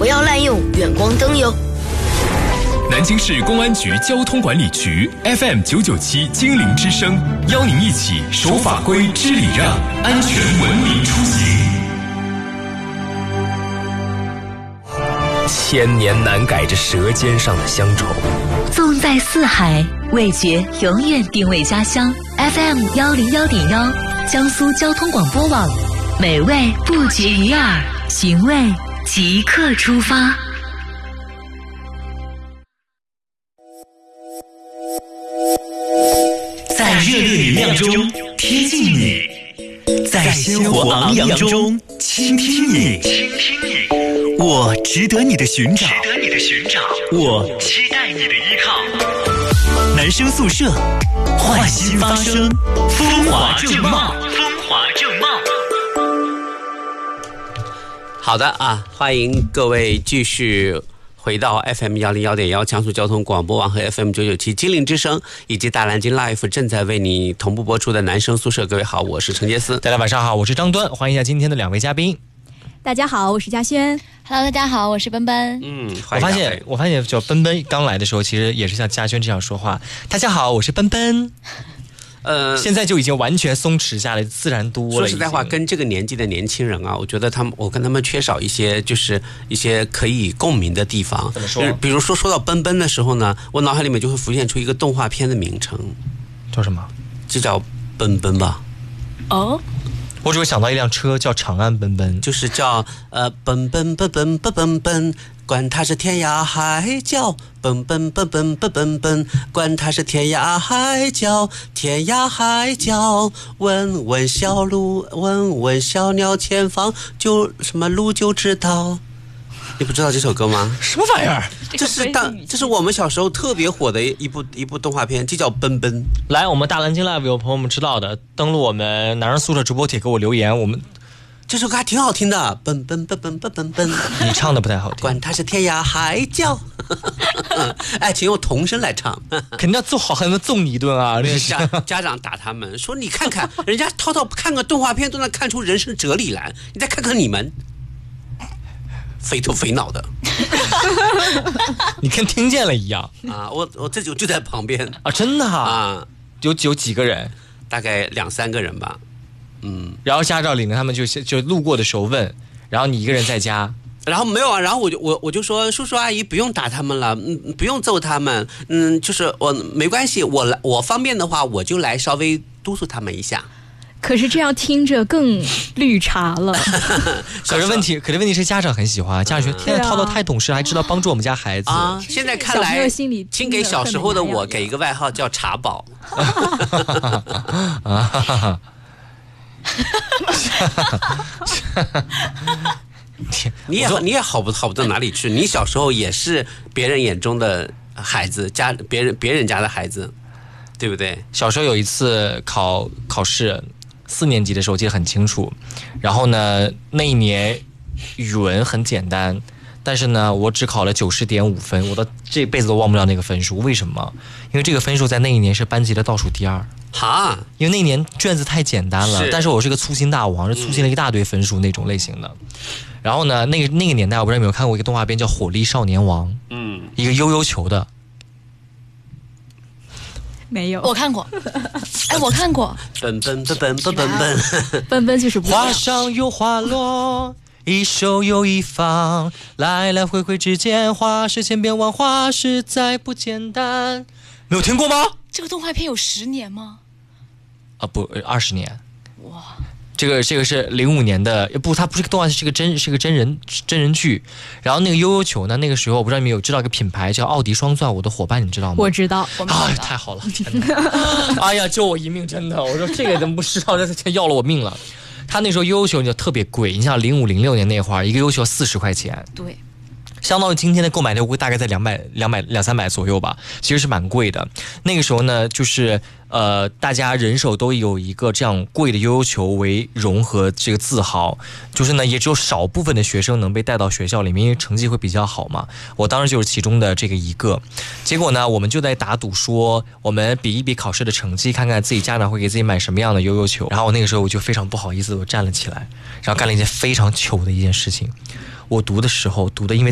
不要滥用远光灯哟。 南京市公安局交通管理局 FM997 精灵之声，邀您一起守法规、知礼让，安全文明出行。 千年难改这舌尖上的乡愁， 纵在四海，味觉永远定位家乡。FM101.1，江苏交通广播网，美味不绝于耳，寻味即刻出发。 在热烈语亮中贴近你，在鲜活昂扬中倾听你。我值得你的寻找，我期待你的依靠。男生宿舍，换新发声，风华正茂。 好的啊，欢迎各位继续回到 FM101.1 江苏交通广播网和 FM997 精灵之声以及大蓝鲸 Life 正在为你同步播出的男生宿舍。各位好，我是陈杰斯。 大家晚上好，我是张端，欢迎一下今天的两位嘉宾。 大家好，我是嘉轩。 Hello， 大家好，我是奔奔。 我发现就奔奔刚来的时候，其实也是像嘉轩这样说话。大家好，我是奔奔。现在就已经完全松弛下来，自然多了。 说实在话，跟这个年纪的年轻人啊，我觉得我跟他们缺少一些，就是一些可以共鸣的地方。 怎么说？ 比如说到奔奔的时候呢，我脑海里面就会浮现出一个动画片的名称， 叫什么？ 就叫奔奔吧。 哦。 我只会想到一辆车叫长安奔奔， 就是叫奔奔奔奔奔奔奔，管它是天涯海角，奔奔奔奔奔奔奔，管它是天涯海角，天涯海角，问问小鹿，问问小鸟，前方就什么路就知道。你不知道这首歌吗？ 什么玩意儿？ 这是我们小时候特别火的一部动画片，就叫奔奔。 来，我们大蓝鲸 Live 有朋友们知道的，登录我们男人宿舍直播帖给我留言。我们这首歌还挺好听的，奔奔奔奔奔奔奔。 你唱的不太好听， 管它是天涯海角。哎，请用童声来唱， 肯定要揍好狠的揍你一顿啊！ 家长打他们说：“你看看人家涛涛看个动画片都能看出人生哲理来，你再看看你们。”肥头肥脑的， 你跟听见了一样啊！我这就在旁边啊，真的啊， 有几个人， 大概2-3个人吧， 然后家长领着他们就路过的时候问，然后你一个人在家， 然后没有啊，然后我就说叔叔阿姨不用打他们了，不用揍他们，就是我没关系，我方便的话我就来稍微督促他们一下。 可是这样听着更绿茶了。 可是问题是家长很喜欢，家长觉得天哪，涛涛太懂事，还知道帮助我们家孩子啊！现在看来，请给小时候的我给一个外号叫茶宝。你也好不到哪里去，你小时候也是别人眼中的孩子，别人家的孩子，对不对？ 小时候有一次考试。4年级的时候记得很清楚，然后呢，那一年语文很简单，但是呢，我只考了90.5分，我的这辈子都忘不了那个分数。为什么？因为这个分数在那一年是班级的倒数第2。 哈， 因为那一年卷子太简单了，但是我是个粗心大王，是粗心了一大堆分数那种类型的。然后呢，那个年代我不知道有没有看过一个动画片叫《火力少年王》，一个悠悠球的。 没有， 我看过。哎，我看过。 奔奔奔奔奔奔奔， 奔奔就是不一样。 花上有花落，一手有一方，来来回回之间，花是千变万化，实在不简单。没有听过吗？ 这个动画片有10年吗？ 啊，不，20年。 哇！ 这个是05年的，不，它不是个动画，是个真人剧。然后那个悠悠球呢，那个时候我不知道你们有知道一个品牌叫奥迪双钻，我的伙伴你知道吗？ 我知道。 啊，太好了，真的！哎呀，救我一命，真的！我说这个怎么不知道，这要了我命了。他那时候悠悠球就特别贵，你像05、06年那会儿，一个悠悠球40块钱。 对。 相当于今天的购买力大概在200-300左右吧，其实是蛮贵的。那个时候呢，就是大家人手都有一个这样贵的悠悠球为荣和这个自豪，就是呢也只有少部分的学生能被带到学校里面，因为成绩会比较好嘛。我当时就是其中的这个一个。结果呢，我们就在打赌说，我们比一比考试的成绩，看看自己家长会给自己买什么样的悠悠球。然后那个时候我就非常不好意思，我站了起来，然后干了一件非常糗的一件事情。我读的时候读的因为